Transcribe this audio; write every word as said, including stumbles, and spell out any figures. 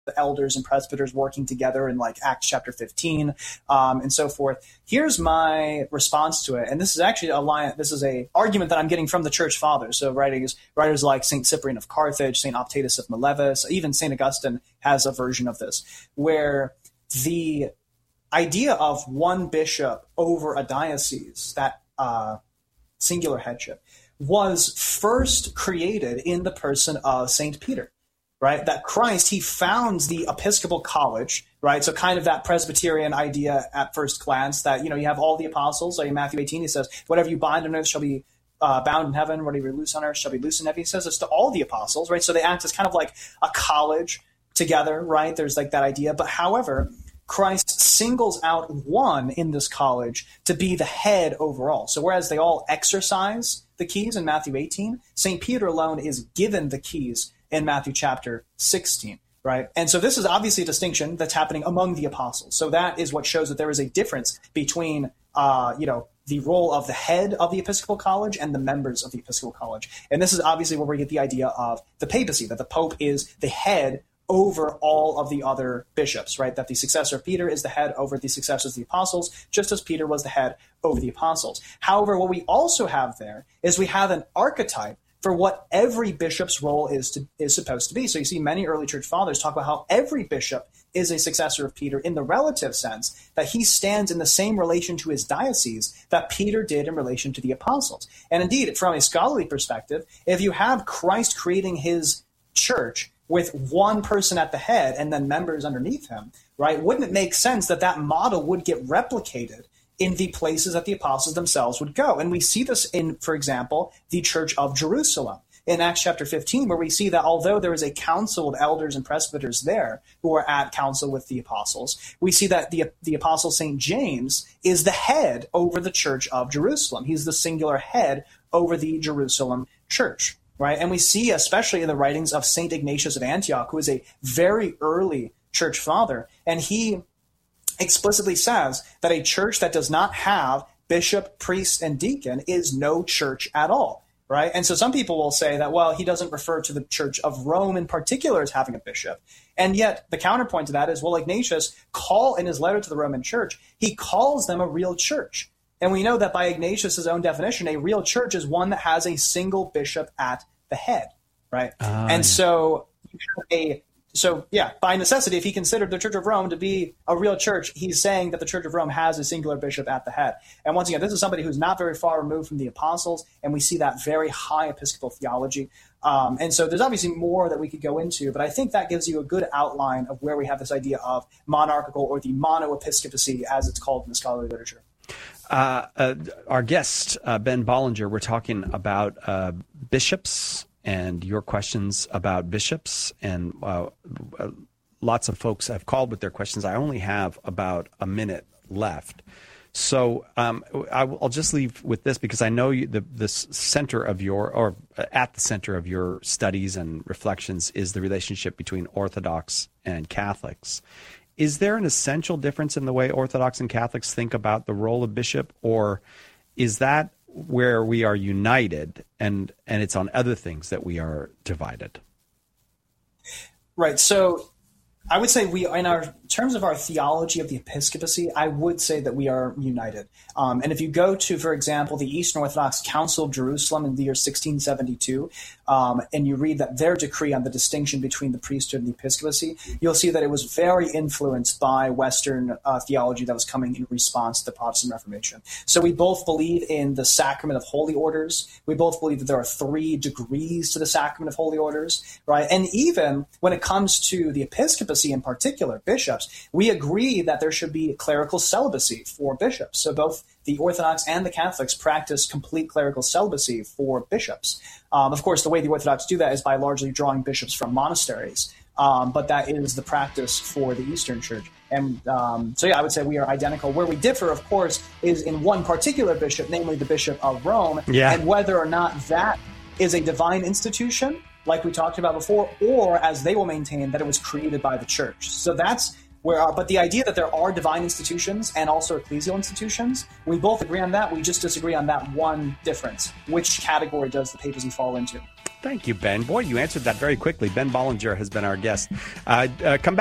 the elders and presbyters working together in like Acts chapter fifteen, um, and so forth. Here's my response to it, and this is actually a line. This is a argument that I'm getting from the church fathers. So writers, writers like Saint Cyprian of Carthage, Saint Optatus of Miletus, even Saint Augustine has a version of this, where the idea of one bishop over a diocese, that uh, singular headship, was first created in the person of Saint Peter. Right, that Christ, he founds the Episcopal College, right? So kind of that Presbyterian idea at first glance that, you know, you have all the apostles. So in Matthew eighteen, he says, whatever you bind on earth shall be uh, bound in heaven, whatever you loose on earth shall be loose in heaven. He says this to all the apostles, right? So they act as kind of like a college together, right? There's like that idea. But however, Christ singles out one in this college to be the head overall. So whereas they all exercise the keys in Matthew eighteen, Saint Peter alone is given the keys in Matthew chapter sixteen, right? And so this is obviously a distinction that's happening among the apostles. So that is what shows that there is a difference between, uh, you know, the role of the head of the Episcopal College and the members of the Episcopal College. And this is obviously where we get the idea of the papacy, that the Pope is the head over all of the other bishops, right? That the successor of Peter is the head over the successors of the apostles, just as Peter was the head over the apostles. However, what we also have there is we have an archetype for what every bishop's role is to, is supposed to be. So you see many early church fathers talk about how every bishop is a successor of Peter in the relative sense, that he stands in the same relation to his diocese that Peter did in relation to the apostles. And indeed, from a scholarly perspective, if you have Christ creating his church with one person at the head and then members underneath him, right, wouldn't it make sense that that model would get replicated in the places that the apostles themselves would go? And we see this in, for example, the Church of Jerusalem in Acts chapter fifteen, where we see that although there is a council of elders and presbyters there who are at council with the apostles, we see that the, the apostle Saint James is the head over the Church of Jerusalem. He's the singular head over the Jerusalem church, right? And we see, especially in the writings of Saint Ignatius of Antioch, who is a very early church father, and he explicitly says that a church that does not have bishop, priest, and deacon is no church at all, right? And so some people will say that, well, he doesn't refer to the Church of Rome in particular as having a bishop. And yet the counterpoint to that is, well, Ignatius call in his letter to the Roman church, he calls them a real church. And we know that by Ignatius's own definition, a real church is one that has a single bishop at the head, right? Uh, and yeah. so you have a So, yeah, by necessity, if he considered the Church of Rome to be a real church, he's saying that the Church of Rome has a singular bishop at the head. And once again, this is somebody who's not very far removed from the apostles, and we see that very high episcopal theology. Um, and so there's obviously more that we could go into, but I think that gives you a good outline of where we have this idea of monarchical, or the monoepiscopacy, as it's called in the scholarly literature. Uh, uh, our guest, uh, Ben Bollinger, we're talking about uh, bishops and your questions about bishops, and uh, uh, lots of folks have called with their questions. I only have about a minute left. So um, I, I'll just leave with this, because I know you, the, the center of your, or at the center of your studies and reflections is the relationship between Orthodox and Catholics. Is there an essential difference in the way Orthodox and Catholics think about the role of bishop, or is that where we are united, and and it's on other things that we are divided? Right. So I would say we, in our terms of our theology of the episcopacy, I would say that we are united. Um, and if you go to, for example, the Eastern Orthodox Council of Jerusalem in the year sixteen seventy-two, um, and you read that their decree on the distinction between the priesthood and the episcopacy, you'll see that it was very influenced by Western uh, theology that was coming in response to the Protestant Reformation. So we both believe in the sacrament of holy orders. We both believe that there are three degrees to the sacrament of holy orders, right? And even when it comes to the episcopacy in particular, bishops, we agree that there should be clerical celibacy for bishops. So both the Orthodox and the Catholics practice complete clerical celibacy for bishops. Um, of course, the way the Orthodox do that is by largely drawing bishops from monasteries. Um, but that is the practice for the Eastern Church. And um, so, yeah, I would say we are identical. Where we differ, of course, is in one particular bishop, namely the Bishop of Rome, yeah. and whether or not that is a divine institution, like we talked about before, or, as they will maintain, that it was created by the church. So that's where, our, but the idea that there are divine institutions and also ecclesial institutions, we both agree on that. We just disagree on that one difference. Which category does the papacy fall into? Thank you, Ben. Boy, you answered that very quickly. Ben Bollinger has been our guest. Uh, uh, come back.